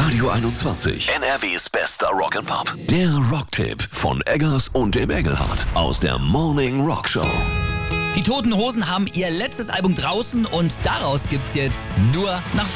Radio 21, NRWs bester Rock'n'Pop. Der Rocktipp von Eggers und dem Engelhardt aus der Morning Rock Show. Die Toten Hosen haben ihr letztes Album draußen und daraus gibt's jetzt nur nach